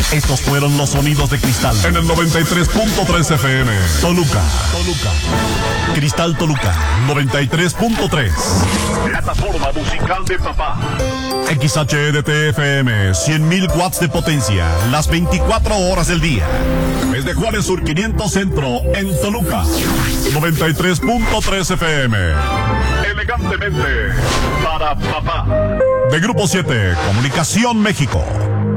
Estos fueron los sonidos de Cristal en el 93.3 FM. Toluca. Cristal Toluca, 93.3. Plataforma musical de papá. XHDT-FM, 100.000 watts de potencia, las 24 horas del día. Desde Juárez Sur 500 Centro, en Toluca, 93.3 FM. Elegantemente para papá. De Grupo 7, Comunicación México.